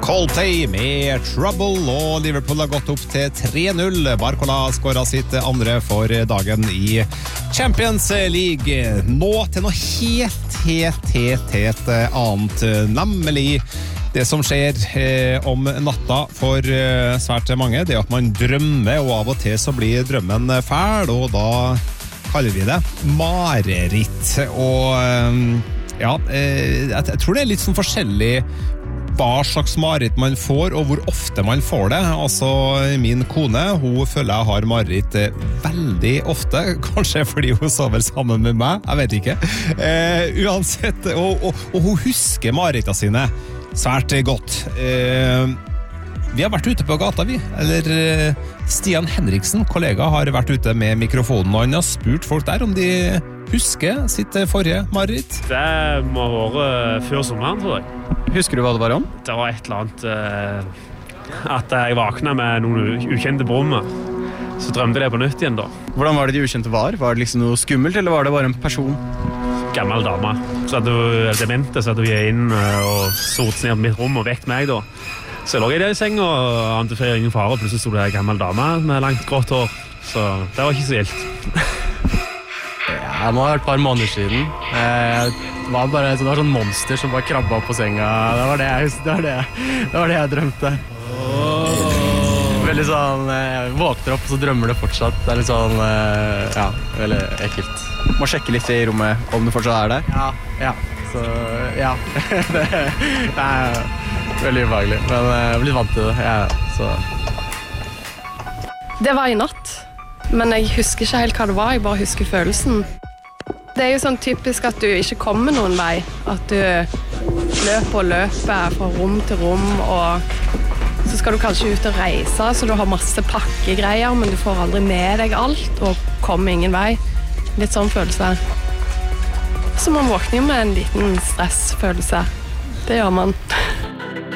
Coldplay med Trouble, og Liverpool har gått opp til 3-0. Barcola skåret sitt andre for dagen i Champions League. Nå til noe helt annet, nemlig det som skjer om natta for svært mange. Det at man drømmer, og av og til så blir drømmen fæl, og da kaller vi det mareritt. Og ja, jeg tror det litt sånn forskjellig hva slags mareritt man får, og hvor ofte man får det. Altså, min kone, hun føler jeg har mareritt veldig ofte, kanskje fordi hun sover sammen med meg, jeg vet ikke. Uansett, og hun husker marerittene sine svært godt. Vi har vært ute på gata, vi. Eller Stian Henriksen, kollega, har vært ute med mikrofonen, og han har spurt folk der om de husker sitt forrige mareritt. Det må ha vært før sommeren, tror jeg. Husker du hva det var om? Det var et eller annet at jeg vaknet med noen ukjente brummer. Så drømte jeg det på nytt igjen da. Hvordan var det de ukjente var? Var det liksom noe skummelt, eller var det bare en person? Gammel dame. Så hadde hun demente, så hadde hun inn og sort ned på mitt rom og vekt meg da. Så jeg lå i det i senga og ante for ingen fare, og plutselig stod det en gammel dame med langt grått hår. Så det var ikke så gildt. Det må ha vært et par måneder siden. Det var sånn monster som bare krabbet opp på senga. Det var det jeg husker, det var det jeg drømte. Veldig sånn, jeg våkner opp og så drømmer det fortsatt. Det litt sånn, ja, veldig ekkelt. Må sjekke litt i rommet om det fortsatt der. Ja, så ja. Det er veldig ubehagelig, men jeg er blitt vant til det. Så. Det var i natt, men jeg husker ikke helt hva det var, jeg bare husker følelsen. Det er jo sånn typisk at du ikke kommer noen vei, at du løper fra rom til rom, og så skal du kanskje ut og reise, så du har masse pakkegreier, men du får aldri med deg alt, og kommer ingen vei. Litt sånn følelse. Så man våkner jo med en liten stressfølelse. Det gjør man.